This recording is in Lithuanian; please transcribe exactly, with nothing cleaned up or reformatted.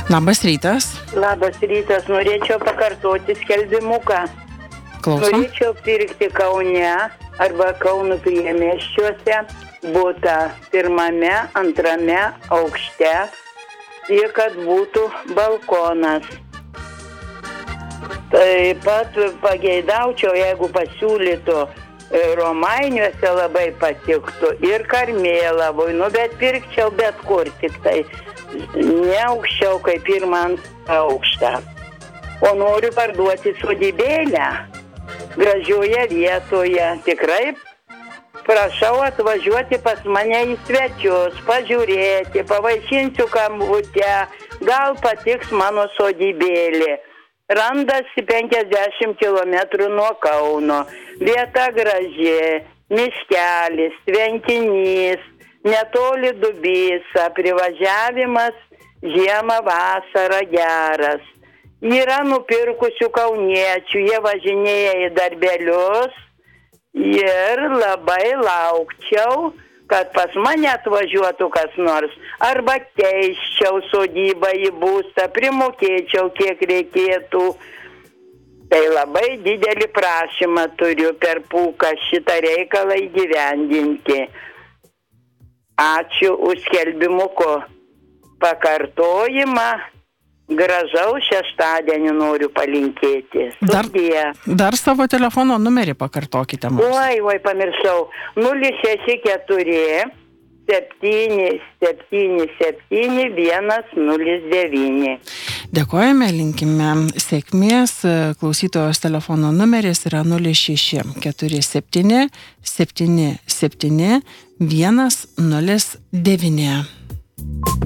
Labas rytas. Labas rytas, norėčiau pakartoti skelbimuką. Klausom. Norėčiau pirkti Kaune arba Kauno priemiesčiuose butą pirmame, antrame aukšte ir kad būtų balkonas. Taip pat pageidaučiau, jeigu pasiūlytų Romainiuose labai patiktų ir Karmėlavoj, nu bet pirkčiau bet kur, tik tai ne aukščiau kaip pirmą aukštą. O noriu parduoti sodybėlę gražioje vietoje. Tikrai prašau atvažiuoti pas mane į svečius, pažiūrėti, pavaišinsiu kambutę, gal patiks mano sodybėlė. Randasi penkiasdešimt kilometrų nuo Kauno. Vieta graži, miškelis, tvenkinys, netoli Dubysa, privažiavimas žiemą vasarą geras. Yra nupirkusių kauniečių, jie važinėja į darbelius ir labai laukčiau, kad pas mane atvažiuotų kas nors, arba keisčiau sodybą į būstą, primokėčiau kiek reikėtų. Tai labai didelį prašymą turiu per pūką šitą reikalą įgyvendinti. Ačiū už skelbimuko pakartojimą. Gražaus šeštadienį noriu palinkėti. Dar, dar savo telefono numerį pakartokite mums. Oi, oi, pamiršau. nulis šeši keturi septyni septyni septyni vienas nulis devyni. Dėkojame, linkime sėkmės. Klausytojos telefono numeris yra nulis šeši keturi septyni septyni septyni vienas nulis devyni.